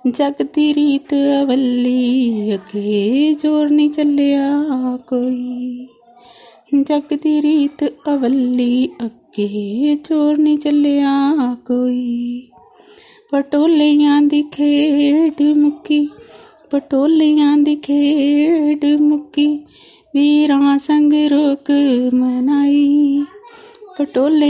जग दी रीत अवली अगे जोर नहीं चलिया कोई, जग दी रीत अवली अगे जोर नहीं चलिया कोई। पटोलियां दी खेड मुक्की, पटोलियां दी खेड मुक्की, वीरां संग रोक मनाई। पटोले